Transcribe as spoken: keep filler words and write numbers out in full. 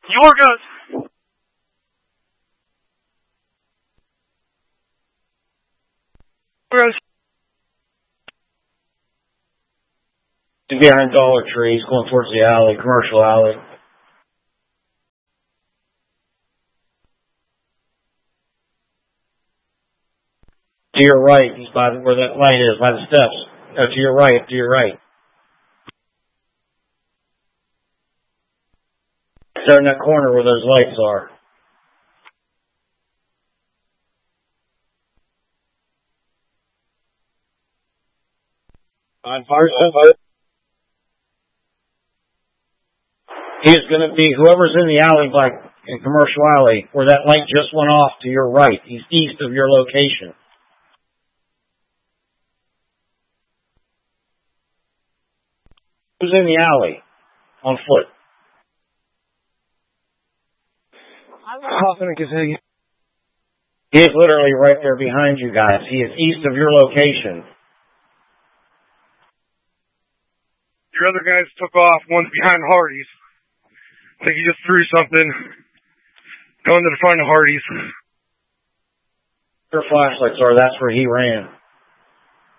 Your guns. Behind Dollar Tree, he's going towards the alley, commercial alley. To your right, he's by the, where that light is, by the steps. No, to your right, to your right. They're in that corner where those lights are. On fire. He is going to be whoever's in the alley, like in commercial alley, where that light just went off to your right. He's east of your location. Who's in the alley on foot? I'm coughing and continue. He is literally right there behind you guys. He is east of your location. Your other guys took off. One's behind Hardee's. I think he just threw something. Going to the front of Hardee's. Your flashlights are. That's where he ran.